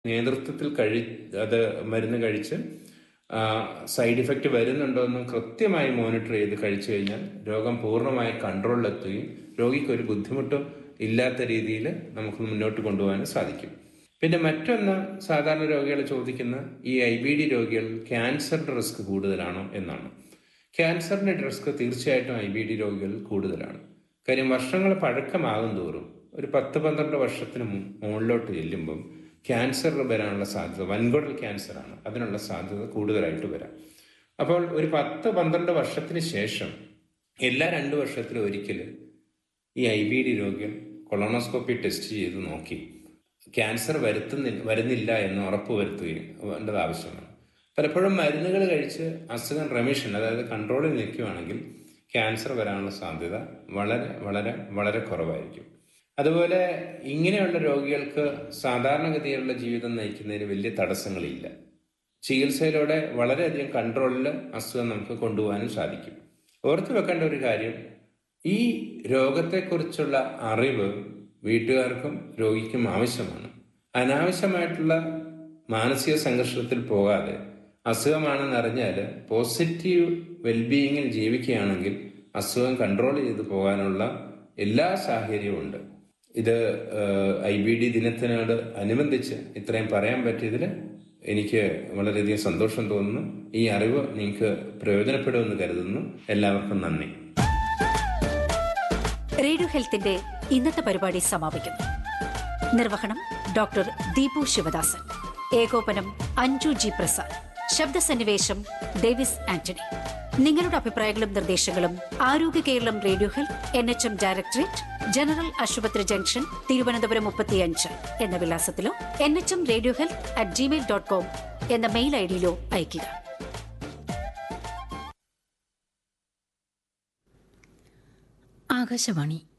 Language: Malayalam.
നേതൃത്വത്തിൽ അത് മരുന്ന് കഴിച്ച് സൈഡ് ഇഫക്റ്റ് വരുന്നുണ്ടോ എന്നും കൃത്യമായി മോണിറ്റർ ചെയ്ത് കഴിച്ചു കഴിഞ്ഞാൽ രോഗം പൂർണ്ണമായി കൺട്രോളിലെത്തുകയും രോഗിക്ക് ഒരു ബുദ്ധിമുട്ടും ഇല്ലാത്ത രീതിയിൽ നമുക്ക് മുന്നോട്ട് കൊണ്ടുപോകാനും സാധിക്കും. പിന്നെ മറ്റൊന്ന്, സാധാരണ രോഗികൾ ചോദിക്കുന്ന ഈ IBD രോഗികളിൽ ക്യാൻസറിന്റെ റിസ്ക് കൂടുതലാണോ എന്നാണ്. ക്യാൻസറിന്റെ റിസ്ക് തീർച്ചയായിട്ടും IBD രോഗികളിൽ കൂടുതലാണ്. കാര്യം വർഷങ്ങൾ പഴക്കമാകും തോറും ഒരു 10-12 വർഷത്തിന് മുകളിലോട്ട് ചെല്ലുമ്പം ക്യാൻസർ വരാനുള്ള സാധ്യത, വൻകുടൽ ക്യാൻസറാണ്, അതിനുള്ള സാധ്യത കൂടുതലായിട്ട് വരാം. അപ്പോൾ ഒരു 10-12 വർഷത്തിന് ശേഷം എല്ലാ 2 വർഷത്തിലും ഒരിക്കൽ ഈ IBD രോഗികൾ കൊളോണോസ്കോപ്പി ടെസ്റ്റ് ചെയ്ത് നോക്കി ക്യാൻസർ വരുന്നില്ല എന്ന് ഉറപ്പ് വരുത്തുകയും വേണ്ടത് ആവശ്യമാണ്. പലപ്പോഴും മരുന്നുകൾ കഴിച്ച് അസുഖം റെമിഷൻ, അതായത് കൺട്രോളിൽ നിൽക്കുകയാണെങ്കിൽ ക്യാൻസർ വരാനുള്ള സാധ്യത വളരെ വളരെ വളരെ കുറവായിരിക്കും. അതുപോലെ ഇങ്ങനെയുള്ള രോഗികൾക്ക് സാധാരണഗതിയിലുള്ള ജീവിതം നയിക്കുന്നതിന് വലിയ തടസ്സങ്ങളില്ല. ചികിത്സയിലൂടെ വളരെയധികം കൺട്രോളിൽ അസുഖം നമുക്ക് കൊണ്ടുപോകാനും സാധിക്കും. ഓർത്തു വെക്കേണ്ട ഒരു കാര്യം, ഈ രോഗത്തെക്കുറിച്ചുള്ള അറിവ് വീട്ടുകാർക്കും രോഗിക്കും ആവശ്യമാണ്. അനാവശ്യമായിട്ടുള്ള മാനസിക സംഘർഷത്തിൽ പോകാതെ അസുഖമാണെന്ന് അറിഞ്ഞാൽ പോസിറ്റീവ് വെൽബീയിങ്ങിൽ ജീവിക്കുകയാണെങ്കിൽ അസുഖം കൺട്രോൾ ചെയ്ത് പോകാനുള്ള എല്ലാ സാഹചര്യവും ഉണ്ട്. ഇത് IBD ദിനത്തിനോട് അനുബന്ധിച്ച് ഇത്രയും പറയാൻ പറ്റിയതിൽ എനിക്ക് വളരെയധികം സന്തോഷം തോന്നുന്നു. ഈ അറിവ് നിങ്ങൾക്ക് പ്രയോജനപ്പെടുമെന്ന് കരുതുന്നു. എല്ലാവർക്കും നന്ദി. റേഡിയോ ഹെൽത്തിന്റെ ഇന്നത്തെ പരിപാടി സമാപിക്കുന്നു. നിർവഹണം ഡോക്ടർ ദീപു ശിവദാസൻ, ഏകോപനം അഞ്ജു ജി പ്രസാദ്, ശബ്ദസന്നിവേശം ഡേവിസ് ആന്റണി. നിങ്ങളുടെ അഭിപ്രായങ്ങളും നിർദ്ദേശങ്ങളും ആരോഗ്യ Keralam radio health NHM directorate, general ആശുപത്രി ജംഗ്ഷൻ, തിരുവനന്തപുരം 35 എന്ന വിലാസത്തിലോ nhmradiohealth@gmail.com എന്ന മെയിൽ ID-യിലോ അയയ്ക്കുക. ആകാശവാണി